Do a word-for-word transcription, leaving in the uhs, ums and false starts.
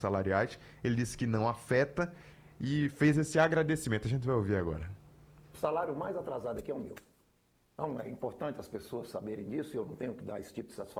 salariais. Ele disse que não afeta e fez esse agradecimento. A gente vai ouvir agora. O salário mais atrasado aqui é o meu. Então é importante as pessoas saberem disso, eu não tenho que dar esse tipo de satisfação.